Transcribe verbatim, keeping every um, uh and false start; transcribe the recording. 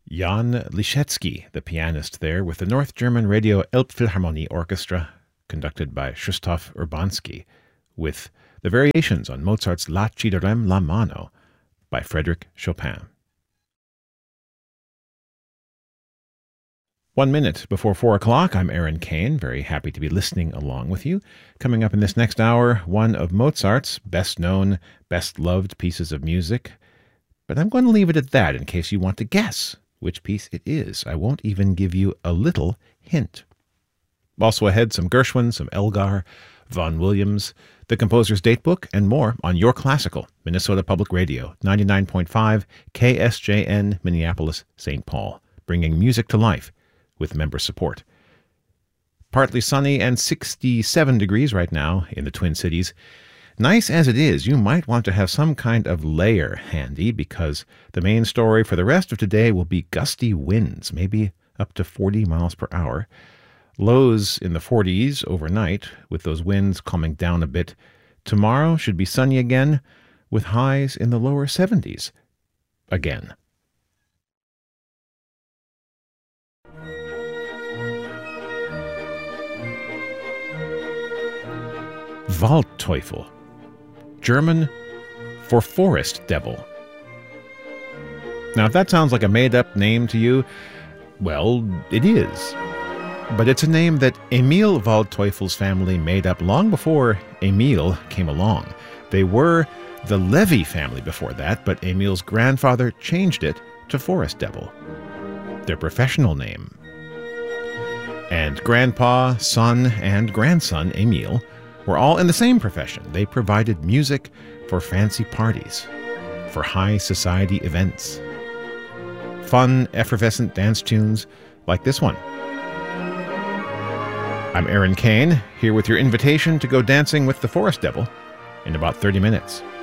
Jan Liszewski, the pianist there, with the North German Radio Elbphilharmonie Orchestra, conducted by Krzysztof Urbanski, with the variations on Mozart's La ci darem la mano by Frédéric Chopin. One minute before four o'clock, I'm Aaron Kane, very happy to be listening along with you. Coming up in this next hour, one of Mozart's best-known, best-loved pieces of music. But I'm going to leave it at that in case you want to guess which piece it is. I won't even give you a little hint. Also ahead, some Gershwin, some Elgar, Vaughan Williams, the composer's datebook, and more on Your Classical, Minnesota Public Radio, ninety-nine point five K S J N, Minneapolis, Saint Paul, bringing music to life with member support. Partly sunny and sixty-seven degrees right now in the Twin Cities. Nice as it is, you might want to have some kind of layer handy because the main story for the rest of today will be gusty winds, maybe up to forty miles per hour. Lows in the forties overnight, with those winds calming down a bit. Tomorrow should be sunny again, with highs in the lower seventies. Again. Waldteufel, German for forest devil. Now, if that sounds like a made-up name to you, well, it is. But it's a name that Emil Waldteufel's family made up long before Emil came along. They were the Levy family before that, but Emil's grandfather changed it to Forest Devil, their professional name. And grandpa, son, and grandson, Emil, were all in the same profession. They provided music for fancy parties, for high society events. Fun, effervescent dance tunes like this one. I'm Aaron Kane, here with your invitation to go dancing with the Forest Devil in about thirty minutes.